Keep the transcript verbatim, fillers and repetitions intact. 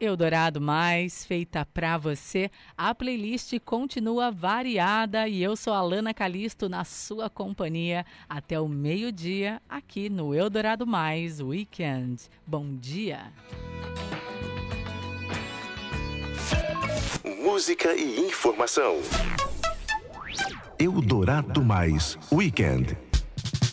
Eldorado Mais, feita pra você. A playlist continua variada e eu sou a Lana Calisto na sua companhia até o meio-dia aqui no Eldorado Mais Weekend. Bom dia! Música e informação. Eldorado Mais Weekend.